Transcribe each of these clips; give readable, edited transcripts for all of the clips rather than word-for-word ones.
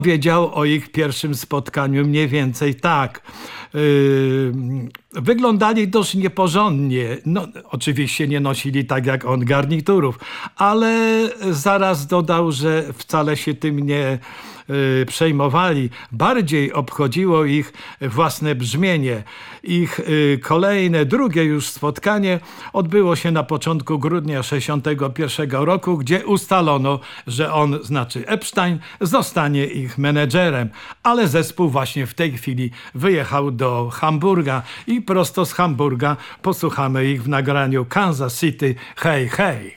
Wiedział o ich pierwszym spotkaniu mniej więcej tak. Wyglądali dość nieporządnie. No, oczywiście nie nosili tak jak on garniturów, ale zaraz dodał, że wcale się tym nie przejmowali. Bardziej obchodziło ich własne brzmienie. Ich kolejne, drugie już spotkanie odbyło się na początku grudnia 1961 roku, gdzie ustalono, że on, znaczy Epstein, zostanie ich menedżerem. Ale zespół właśnie w tej chwili wyjechał do Hamburga i prosto z Hamburga posłuchamy ich w nagraniu Kansas City Hey Hey.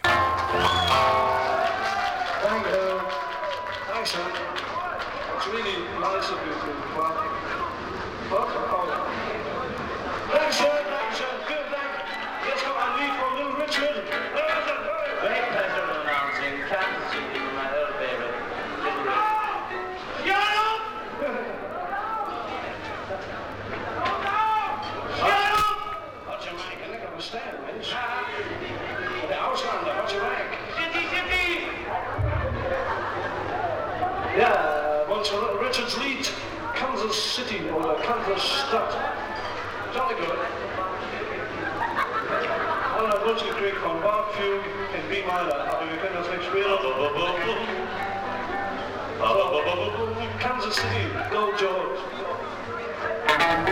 Yeah, once Richards Leeds, Kansas City or Kansas Stud. Jolly good. On a Butcher Creek from Barfield in B minor. I'll be famous next week. Kansas City, go George.